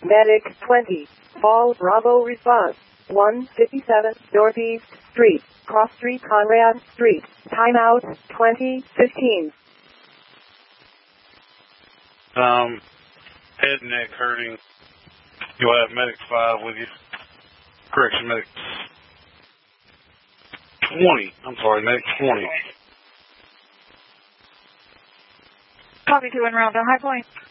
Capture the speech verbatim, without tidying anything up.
Medic twenty. Fall Bravo response. one fifty-seven Northeast Street. Cross Street Conrad Street. Timeout twenty fifteen. Um, head and neck hurting. You'll have Medic five with you. Correction, Medic twenty. I'm sorry, Medic twenty. Copy two and round on High Point.